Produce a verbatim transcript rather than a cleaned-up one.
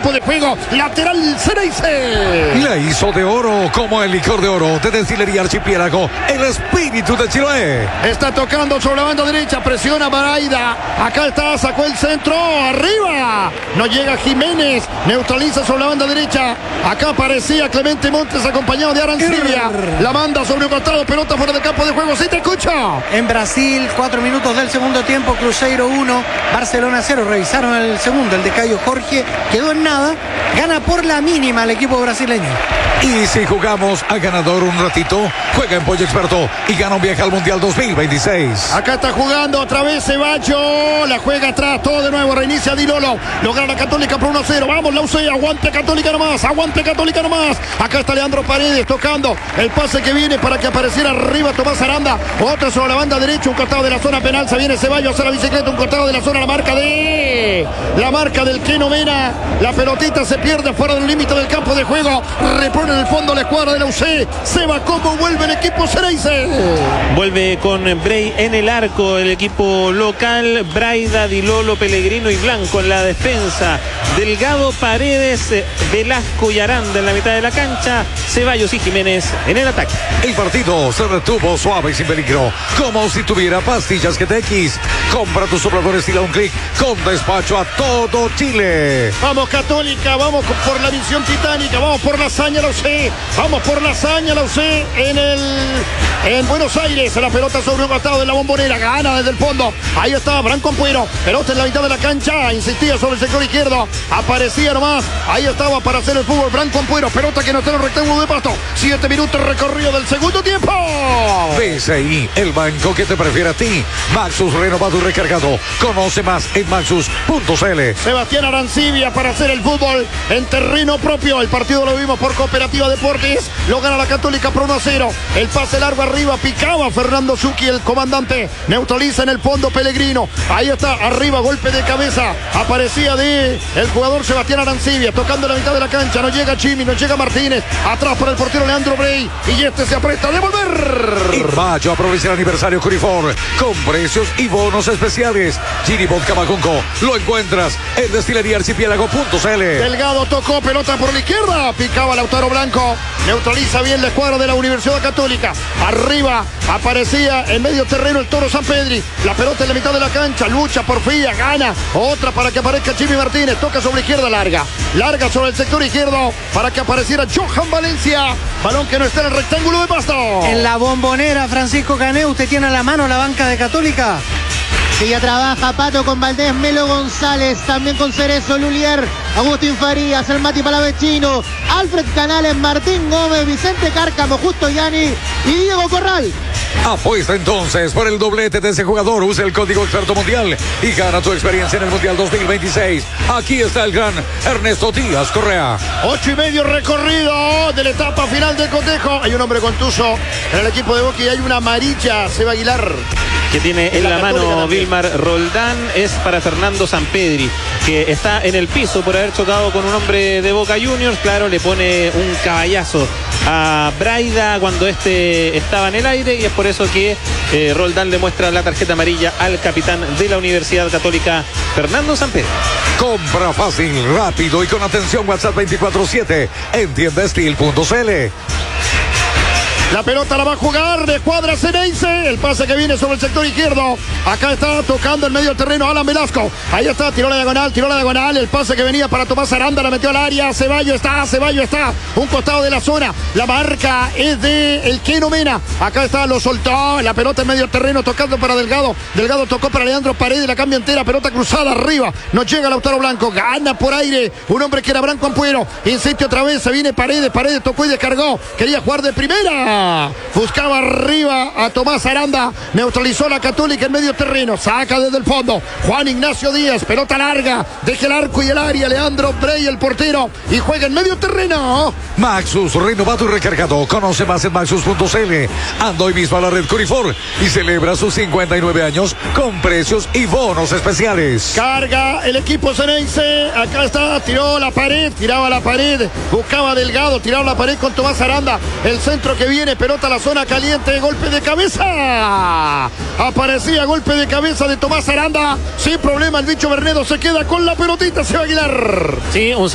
campo de juego. Lateral Ceneice. La hizo de oro como el licor de oro de Destilería Archipiélago. El espíritu de Chiloé. Está tocando sobre la banda derecha. Presiona Braida. Acá está, sacó el centro. Arriba. No llega Jiménez. Neutraliza sobre la banda derecha. Acá aparecía Clemente Montes acompañado de Arancibia. La manda sobre un costado. Pelota fuera del campo de juego. ¿Sí te escucho? En Brasil, cuatro minutos del segundo tiempo. Cruzeiro uno, Barcelona cero. Revisaron el segundo, el de Caio Jorge. Quedó en nada. Gana por la mínima el equipo brasileño. Y si jugamos a ganador un ratito, juega en Pollo Experto y gana un viaje al Mundial dos mil veintiséis. Acá está jugando otra vez Ceballos. La juega atrás, todo de nuevo. Reinicia Di Lolo. Logra la Católica por uno cero. Vamos, la U C. Aguante Católica nomás. Aguante Católica nomás. Acá está Leandro Paredes tocando el pase que viene para que apareciera arriba Tomás Aranda. Otro sobre la banda derecha. Un costado de la zona penal. Se viene Ceballos a la bicicleta. Un costado de la zona. La marca de... La marca del Keno Mena. La pelotita se pierde fuera del límite del campo de juego. Repone en el fondo la escuadra de la U C. Se va como vuelve el equipo Ceneice. Vuelve con Bray en el arco el equipo local. Braida, Di Lolo, Pellegrino y Blanco en la defensa. Delgado, Paredes, Velasco y Aranda en la mitad de la cancha. Ceballos y Jiménez en el ataque. El partido se retuvo suave y sin peligro, como si tuviera pastillas G T X. Compra tus sopladores y a un clic con despacho a todo Chile. Vamos Católica, vamos por la misión titánica, vamos por la hazaña la U C, vamos por la hazaña la U C en el en Buenos Aires. La pelota sobre un costado de la Bombonera, gana desde el fondo. Ahí está Branco Ampuero, pelota en la mitad de la cancha, insistía sobre el sector izquierdo, aparecía nomás, ahí estaba para hacer el fútbol Branco Ampuero, pelota que no está en el rectángulo de pasto. Siete minutos recorrido del segundo tiempo. B C I, el banco que te prefiere a ti. Maxus renovado y recargado. Conoce más en maxus punto c l. Sebastián Arancibia para hacer el fútbol en terreno propio. El partido lo vimos por Cooperativa Deportes. Lo gana la Católica por uno a cero. El pase largo arriba, picaba Fernando Zucchi, el comandante. Neutraliza en el fondo Pellegrino. Ahí está, arriba, golpe de cabeza. Aparecía de el jugador Sebastián Arancibia, tocando la mitad de la cancha. No llega Chimi, no llega Martínez. Atrás para el portero Leandro Bray. Y este se apresta a devolver. En mayo aprovecha el aniversario Curifor con precios y bonos especiales. Gini Vodka Macunco, lo encuentras en destilería archipiélago punto c l. Delgado tocó, pelota por la izquierda, picaba Lautaro Blanco, neutraliza bien la escuadra de la Universidad Católica. Arriba aparecía en medio terreno el Toro Sampedri, la pelota en la mitad de la cancha, lucha, porfía, gana, otra para que aparezca Chimi Martínez, toca sobre izquierda, larga, larga sobre el sector izquierdo para que apareciera Johan Valencia, balón que no está en el rectángulo de pasto. En la Bombonera, Francisco Cané, usted tiene a la mano la banca de Católica. Sí, ya trabaja Pato con Valdés, Melo González, también con Cerezo, Lulier, Agustín Farías, el Mati Palavecino, Alfred Canales, Martín Gómez, Vicente Cárcamo, Justo Yani y Diego Corral. Apuesta entonces por el doblete de ese jugador. Usa el código Experto Mundial y gana tu experiencia en el Mundial dos mil veintiséis. Aquí está el gran Ernesto Díaz Correa. Ocho y medio recorrido de la etapa final del cotejo. Hay un hombre contuso en el equipo de Boca y hay una amarilla, Seba Aguilar. Que tiene en la, la mano Vilmar Roldán, es para Fernando Sampedri, que está en el piso por haber chocado con un hombre de Boca Juniors. Claro, le pone un caballazo a Braida cuando este estaba en el aire y es por eso que eh, Roldán le muestra la tarjeta amarilla al capitán de la Universidad Católica, Fernando Sampedri. Compra fácil, rápido y con atención WhatsApp veinticuatro siete en tienda estil punto c l. La pelota la va a jugar de escuadra Ceneice. El pase que viene sobre el sector izquierdo. Acá está tocando el medio del terreno Alan Velasco. Ahí está, tiró la diagonal, tiró la diagonal. El pase que venía para Tomás Aranda, la metió al área. Ceballos está, Ceballos está. Un costado de la zona. La marca es de el Keno Mena. Acá está, lo soltó. La pelota en medio del terreno tocando para Delgado. Delgado tocó para Leandro Paredes. La cambia entera. Pelota cruzada arriba. No llega Lautaro Blanco. Gana por aire. Un hombre que era Branco Ampuero. Insiste otra vez. Se viene Paredes. Paredes tocó y descargó. Quería jugar de primera. Buscaba arriba a Tomás Aranda. Neutralizó la Católica en medio terreno. Saca desde el fondo Juan Ignacio Díaz. Pelota larga. Deja el arco y el área. Leandro Bray, el portero. Y juega en medio terreno. Maxus, renovado y recargado. Conoce más en maxus punto c l. Anda hoy mismo a la red Curifor y celebra sus cincuenta y nueve años con precios y bonos especiales. Carga el equipo Ceneice. Acá está. Tiró la pared. Tiraba la pared. Buscaba Delgado. Tiraba la pared con Tomás Aranda. El centro que viene. Pelota a la zona caliente. Golpe de cabeza. Aparecía golpe de cabeza de Tomás Aranda. Sin problema el bicho Bernedo se queda con la pelotita. Se va a Aguilar. Sí, un